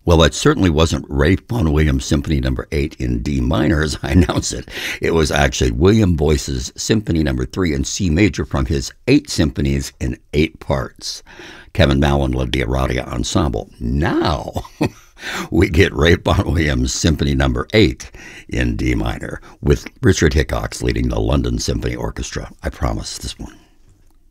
Well, it certainly wasn't Ralph Vaughan Williams Symphony Number 8 in D minor as I announce it. It was actually William Boyce's Symphony Number 3 in C major from his 8 symphonies in 8 parts. Kevin Mallon led the Aradia Ensemble. Now we get Ralph Vaughan Williams Symphony Number 8 in D minor with Richard Hickox leading the London Symphony Orchestra. I promise this one.